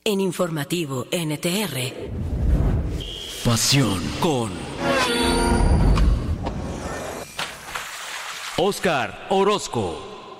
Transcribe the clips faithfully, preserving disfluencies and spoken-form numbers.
En Informativo N T R. Pasión con Óscar Orozco.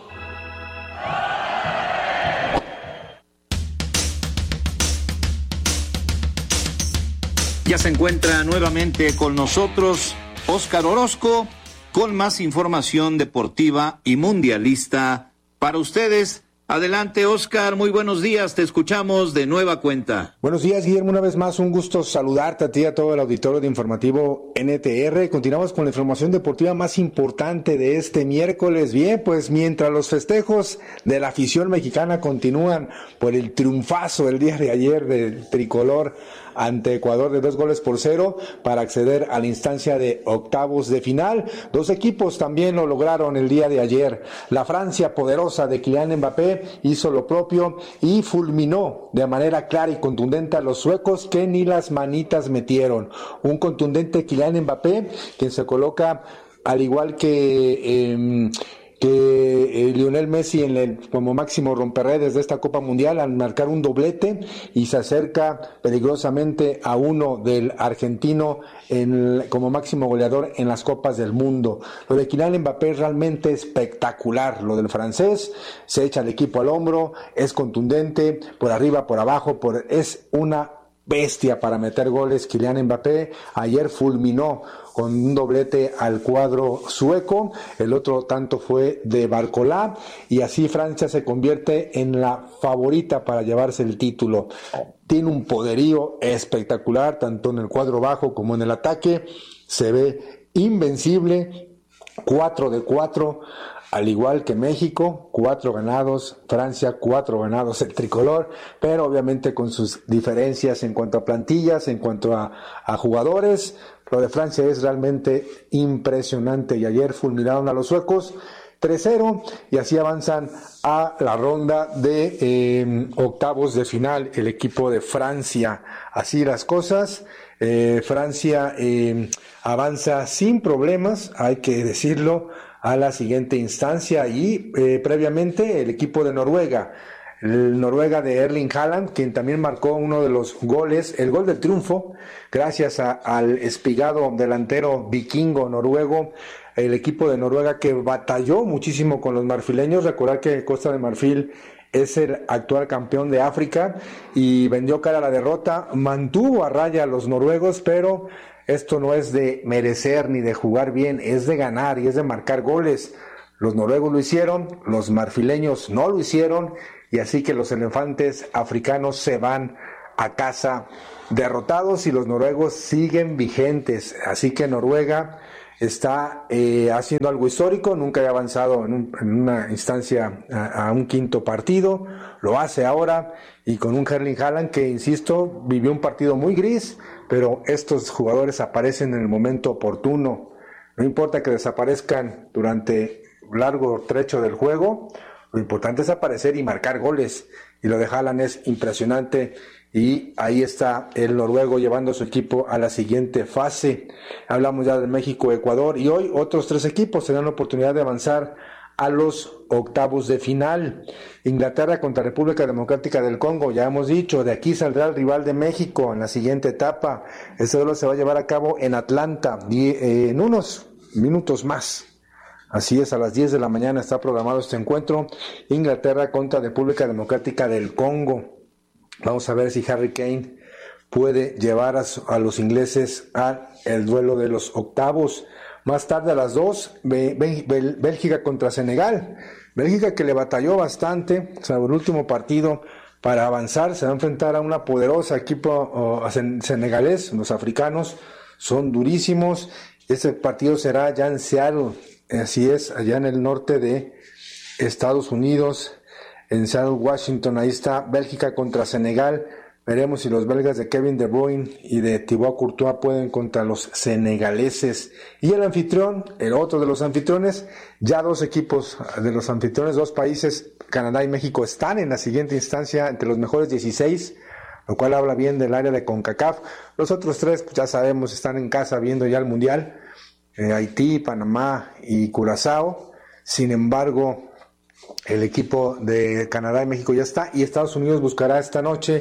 Ya se encuentra nuevamente con nosotros Óscar Orozco con más información deportiva y mundialista para ustedes. Adelante, Óscar, muy buenos días, te escuchamos de nueva cuenta. Buenos días, Guillermo, una vez más un gusto saludarte a ti y a todo el auditorio de Informativo N T R. Continuamos con la información deportiva más importante de este miércoles. Bien, pues mientras los festejos de la afición mexicana continúan por el triunfazo el día de ayer del tricolor ante Ecuador de dos goles por cero para acceder a la instancia de octavos de final. Dos equipos también lo lograron el día de ayer. La Francia poderosa de Kylian Mbappé hizo lo propio y fulminó de manera clara y contundente a los suecos que ni las manitas metieron. Un contundente Kylian Mbappé quien se coloca al igual que eh, que eh, Lionel Messi en el, como máximo romperredes de esta Copa Mundial al marcar un doblete y se acerca peligrosamente a uno del argentino en, como máximo goleador en las Copas del Mundo. Lo de Kylian Mbappé es realmente espectacular. Lo del francés se echa el equipo al hombro, es contundente, por arriba, por abajo, por, es una bestia para meter goles. Kylian Mbappé ayer fulminó con un doblete al cuadro sueco, el otro tanto fue de Barcola, y así Francia se convierte en la favorita para llevarse el título. Tiene un poderío espectacular, tanto en el cuadro bajo como en el ataque, se ve invencible, cuatro de cuatro, al igual que México, cuatro ganados, Francia, cuatro ganados el tricolor, pero obviamente con sus diferencias en cuanto a plantillas, en cuanto a, a jugadores. Lo de Francia es realmente impresionante y ayer fulminaron a los suecos tres cero y así avanzan a la ronda de eh, octavos de final el equipo de Francia. Así las cosas, eh, Francia eh, avanza sin problemas, hay que decirlo, a la siguiente instancia y eh, previamente el equipo de Noruega. El Noruega de Erling Haaland, quien también marcó uno de los goles, el gol del triunfo, gracias a, al espigado delantero vikingo noruego, el equipo de Noruega que batalló muchísimo con los marfileños. Recordar que Costa de Marfil es el actual campeón de África y vendió cara a la derrota, mantuvo a raya a los noruegos, pero esto no es de merecer ni de jugar bien, es de ganar y es de marcar goles. Los noruegos lo hicieron, los marfileños no lo hicieron, y así que los elefantes africanos se van a casa derrotados y los noruegos siguen vigentes. Así que Noruega está eh, haciendo algo histórico, nunca había avanzado en, un, en una instancia a, a un quinto partido, lo hace ahora y con un Erling Haaland que, insisto, vivió un partido muy gris, pero estos jugadores aparecen en el momento oportuno. No importa que desaparezcan durante un largo trecho del juego, lo importante es aparecer y marcar goles, y lo de Haaland es impresionante, y ahí está el noruego llevando a su equipo a la siguiente fase. Hablamos ya de México, Ecuador, y hoy otros tres equipos tendrán la oportunidad de avanzar a los octavos de final. Inglaterra contra República Democrática del Congo, ya hemos dicho, de aquí saldrá el rival de México en la siguiente etapa. Este duelo se va a llevar a cabo en Atlanta, y, eh, en unos minutos más. Así es, a las diez de la mañana está programado este encuentro, Inglaterra contra República Democrática del Congo. Vamos a ver si Harry Kane puede llevar a, su, a los ingleses al el duelo de los octavos. Más tarde a las dos, Bé- Bé- Bé- Bélgica contra Senegal. Bélgica que le batalló bastante, o sea, el último partido para avanzar, se va a enfrentar a una poderosa equipo oh, sen- senegalés, los africanos son durísimos. Este partido será ya en Seattle. Así es, allá en el norte de Estados Unidos, en Seattle, Washington. Ahí está Bélgica contra Senegal. Veremos si los belgas de Kevin De Bruyne y de Thibaut Courtois pueden contra los senegaleses. Y el anfitrión, el otro de los anfitriones, ya dos equipos de los anfitriones, dos países, Canadá y México, están en la siguiente instancia entre los mejores dieciséis, lo cual habla bien del área de CONCACAF. Los otros tres, pues ya sabemos, están en casa viendo ya el Mundial. Eh, Haití, Panamá y Curazao. Sin embargo, el equipo de Canadá y México ya está, y Estados Unidos buscará esta noche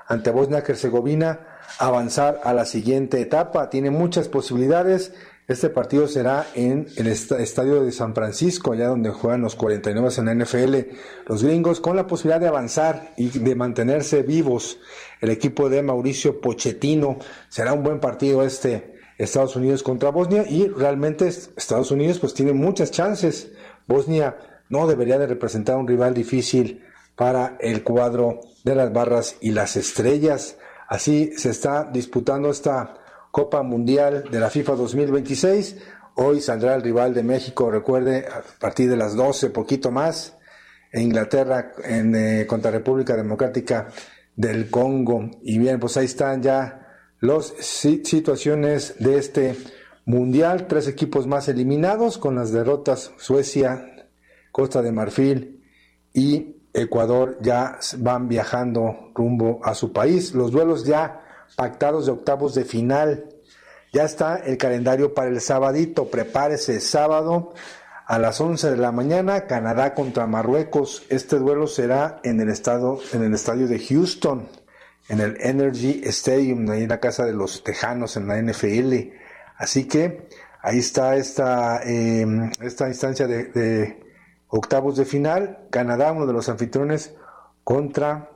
ante Bosnia-Herzegovina avanzar a la siguiente etapa. Tiene muchas posibilidades. Este partido será en el estadio de San Francisco, allá donde juegan los cuarenta y nueve en la N F L, los gringos, con la posibilidad de avanzar y de mantenerse vivos. El equipo de Mauricio Pochettino. Será un buen partido este, Estados Unidos contra Bosnia, y realmente Estados Unidos pues tiene muchas chances. Bosnia no debería de representar un rival difícil para el cuadro de las barras y las estrellas. Así se está disputando esta Copa Mundial de la FIFA dos mil veintiséis. Hoy saldrá el rival de México, recuerde, a partir de las doce, poquito más, en Inglaterra en, eh, contra República Democrática del Congo. Y bien, pues ahí están ya las situaciones de este Mundial. Tres equipos más eliminados con las derrotas: Suecia, Costa de Marfil y Ecuador ya van viajando rumbo a su país. Los duelos ya pactados de octavos de final. Ya está el calendario para el sabadito. Prepárese, sábado a las once de la mañana, Canadá contra Marruecos. Este duelo será en el estado, en el estadio de Houston, en el Energy Stadium, ahí en la casa de los Tejanos, en la N F L. Así que ahí está esta, eh, esta instancia de, de octavos de final. Canadá, uno de los anfitriones, contra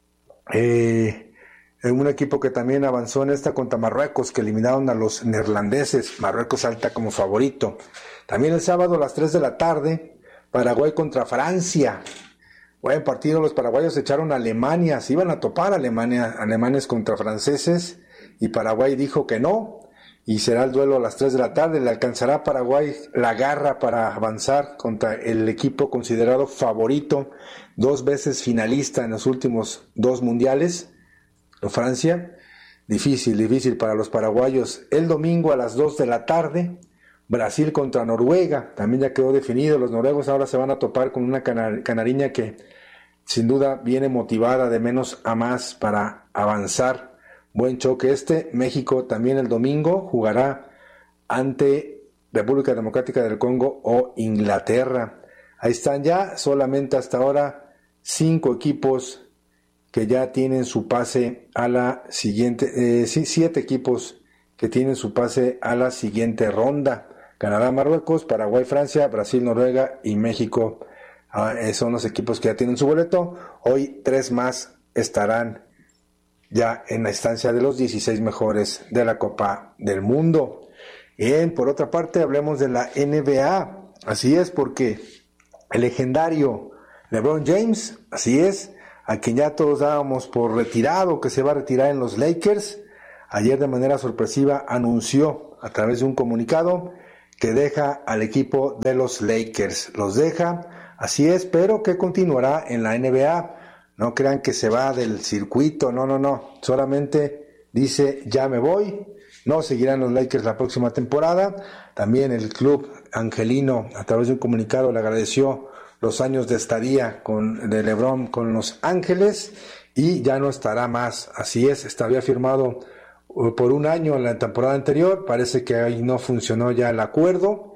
eh, un equipo que también avanzó en esta contra Marruecos, que eliminaron a los neerlandeses. Marruecos salta como favorito. También el sábado a las tres de la tarde, Paraguay contra Francia. Buen partido, los paraguayos echaron a Alemania, se iban a topar Alemania, alemanes contra franceses, y Paraguay dijo que no, y será el duelo a las tres de la tarde. Le alcanzará a Paraguay la garra para avanzar contra el equipo considerado favorito, dos veces finalista en los últimos dos mundiales, Francia. Difícil, difícil para los paraguayos. El domingo a las dos de la tarde, Brasil contra Noruega. También ya quedó definido. Los noruegos ahora se van a topar con una canar- canariña que sin duda viene motivada de menos a más para avanzar. Buen choque este. México también el domingo jugará ante República Democrática del Congo o Inglaterra. Ahí están ya solamente hasta ahora cinco equipos que ya tienen su pase a la siguiente, eh, sí, siete equipos que tienen su pase a la siguiente ronda. Canadá, Marruecos, Paraguay, Francia, Brasil, Noruega y México eh, son los equipos que ya tienen su boleto. Hoy tres más estarán ya en la instancia de los dieciséis mejores de la Copa del Mundo. Bien, por otra parte, hablemos de la N B A. Así es, porque el legendario LeBron James, así es, a quien ya todos dábamos por retirado, que se va a retirar en los Lakers, ayer de manera sorpresiva anunció a través de un comunicado que deja al equipo de los Lakers. Los deja, así es, pero que continuará en la N B A. No crean que se va del circuito, no, no, no. Solamente dice, ya me voy. No seguirán los Lakers la próxima temporada. También el club angelino, a través de un comunicado, le agradeció los años de estadía con, de LeBron con Los Ángeles, y ya no estará más. Así es, está, había firmado por un año en la temporada anterior, parece que ahí no funcionó ya el acuerdo,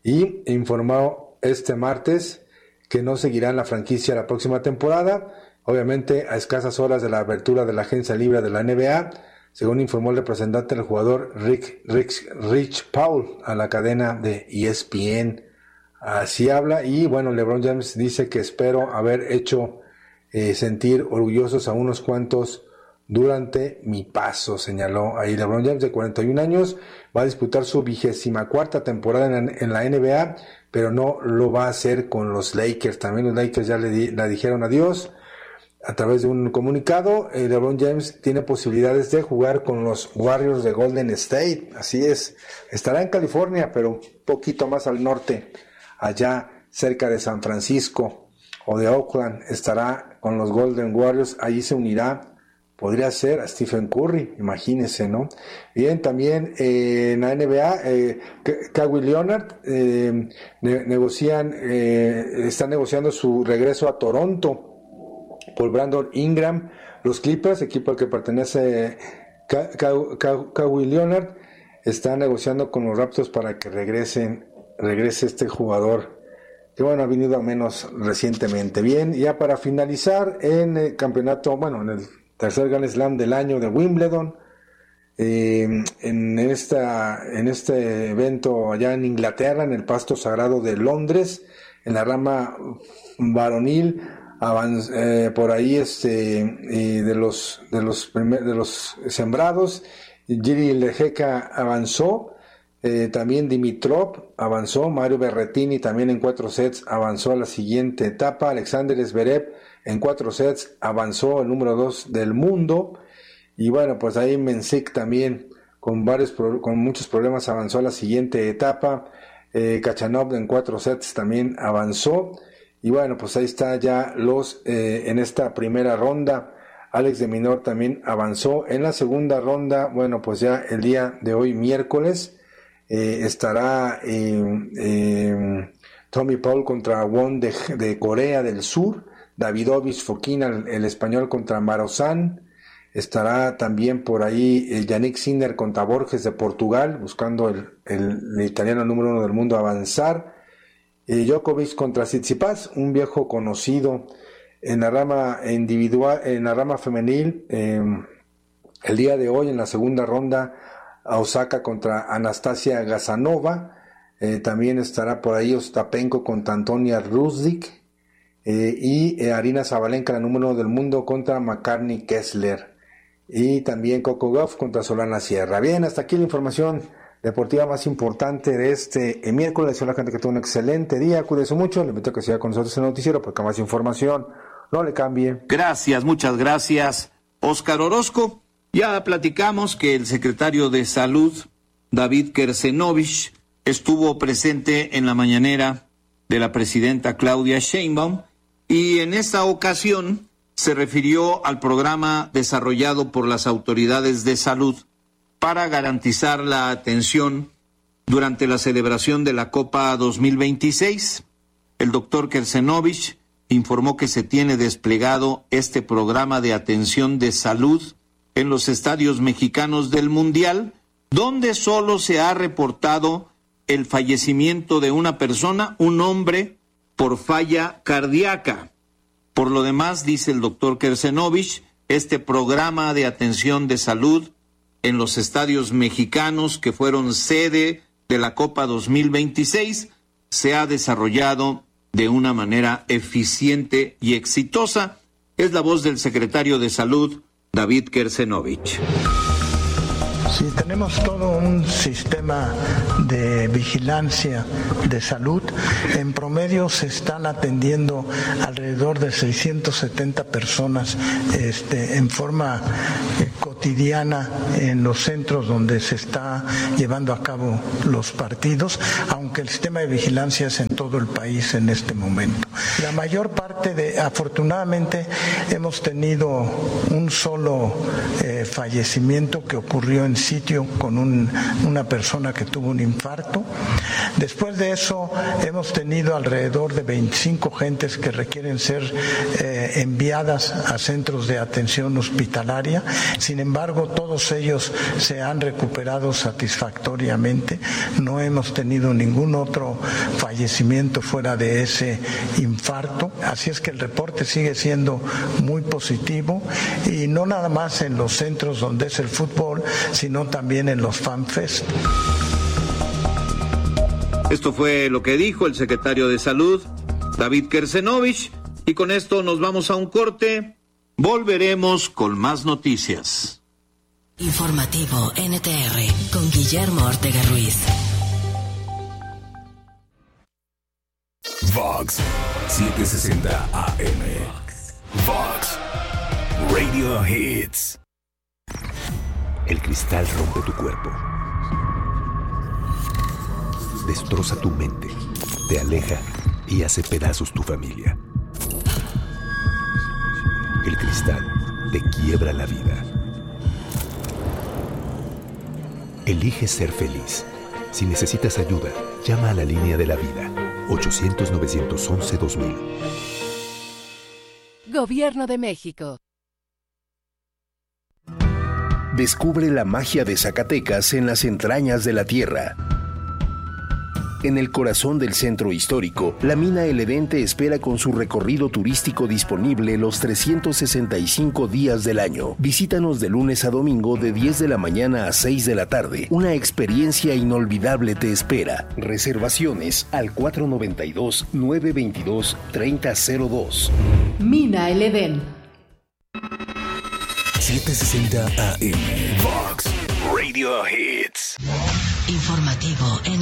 y informó este martes que no seguirá en la franquicia la próxima temporada, obviamente a escasas horas de la apertura de la agencia libre de la N B A, según informó el representante del jugador Rick, Rick, Rich Paul a la cadena de E S P N. Así habla, y bueno, LeBron James dice que espero haber hecho eh, sentir orgullosos a unos cuantos durante mi paso, señaló ahí LeBron James, de cuarenta y un años, va a disputar su vigésima cuarta temporada en, en la N B A, pero no lo va a hacer con los Lakers. También los Lakers ya le, di, le dijeron adiós a través de un comunicado. eh, LeBron James tiene posibilidades de jugar con los Warriors de Golden State, así es, estará en California, pero un poquito más al norte, allá cerca de San Francisco o de Oakland, estará con los Golden Warriors. Allí se unirá, podría ser, a Stephen Curry, imagínense, ¿no? Bien, también eh, en la N B A, eh, Kawhi Leonard eh, ne- negocian, eh, están negociando su regreso a Toronto por Brandon Ingram. Los Clippers, equipo al que pertenece Ka- Ka- Ka- Kawhi Leonard, están negociando con los Raptors para que regresen regrese este jugador, que bueno, ha venido al menos recientemente. Bien, ya para finalizar, en el campeonato, bueno, en el tercer Grand Slam del año de Wimbledon. Eh, en, esta, en este evento allá en Inglaterra, en el Pasto Sagrado de Londres, en la rama varonil, avanz, eh, por ahí este, eh, de, los, de, los primer, de los sembrados, Giri Lejeca avanzó, eh, también Dimitrov avanzó, Mario Berrettini también en cuatro sets avanzó a la siguiente etapa, Alexander Zverev en cuatro sets avanzó el número dos del mundo. Y bueno, pues ahí Mensik también con varios con muchos problemas avanzó a la siguiente etapa. eh, Kachanov en cuatro sets también avanzó. Y bueno, pues ahí está ya los eh, en esta primera ronda. Alex de Minaur también avanzó. En la segunda ronda, bueno, pues ya el día de hoy, miércoles, eh, estará eh, eh, Tommy Paul contra Won de, de Corea del Sur, Davidovich Fokina, el, el español, contra Marozán. Estará también por ahí eh, Yannick Sinner contra Borges de Portugal, buscando el, el, el italiano número uno del mundo avanzar. Eh, Djokovic contra Tsitsipas, un viejo conocido en la rama individual, en la rama femenil. Eh, el día de hoy, en la segunda ronda, a Osaka contra Anastasia Gazanova. Eh, también estará por ahí Ostapenko contra Antonia Ruzdik. Eh, y eh, Arina Sabalenka, la número uno del mundo, contra Makarny Kessler. Y también Coco Gauff contra Solana Sierra. Bien, hasta aquí la información deportiva más importante de este eh, miércoles. Deseo a la gente que tenga un excelente día. Cuídese mucho. Le invito a que siga con nosotros en el noticiero porque más información no le cambie. Gracias, muchas gracias, Óscar Orozco. Ya platicamos que el secretario de Salud, David Kersenovich, estuvo presente en la mañanera de la presidenta Claudia Sheinbaum y en esta ocasión se refirió al programa desarrollado por las autoridades de salud para garantizar la atención durante la celebración de la Copa dos mil veintiséis. El doctor Kersenovich informó que se tiene desplegado este programa de atención de salud en los estadios mexicanos del Mundial, donde solo se ha reportado el fallecimiento de una persona, un hombre, por falla cardíaca. Por lo demás, dice el doctor Kersenovich, este programa de atención de salud en los estadios mexicanos que fueron sede de la Copa dos mil veintiséis se ha desarrollado de una manera eficiente y exitosa. Es la voz del secretario de Salud, David Kersenovich. Sí, tenemos todo un sistema de vigilancia de salud. En promedio se están atendiendo alrededor de seiscientas setenta personas este, en forma eh, cotidiana en los centros donde se está llevando a cabo los partidos, aunque el sistema de vigilancia es en todo el país en este momento. La mayor parte de, afortunadamente, hemos tenido un solo eh, fallecimiento que ocurrió en sitio con un, una persona que tuvo un infarto. Después de eso hemos tenido alrededor de veinticinco gentes que requieren ser eh, enviadas a centros de atención hospitalaria. Sin embargo, todos ellos se han recuperado satisfactoriamente. No hemos tenido ningún otro fallecimiento fuera de ese infarto. Así es que el reporte sigue siendo muy positivo, y no nada más en los centros donde es el fútbol, sino también en los FanFest. Esto fue lo que dijo el secretario de Salud, David Kersenovich, y con esto nos vamos a un corte. Volveremos con más noticias. Informativo N T R con Guillermo Ortega Ruiz. Vox setecientos sesenta A M. Vox Radio Hits. El cristal rompe tu cuerpo, destroza tu mente, te aleja y hace pedazos tu familia. El cristal te quiebra la vida. Elige ser feliz. Si necesitas ayuda, llama a la línea de la vida, ochocientos, novecientos once, dos mil. Gobierno de México. Descubre la magia de Zacatecas en las entrañas de la tierra. En el corazón del centro histórico, la mina El Edén te espera con su recorrido turístico disponible los trescientos sesenta y cinco días del año. Visítanos de lunes a domingo de diez de la mañana a seis de la tarde. Una experiencia inolvidable te espera. Reservaciones al cuatro noventa y dos, nueve veintidós, treinta cero dos. Mina El Edén. setecientos sesenta A M. Vox Radio Hits. Informativo en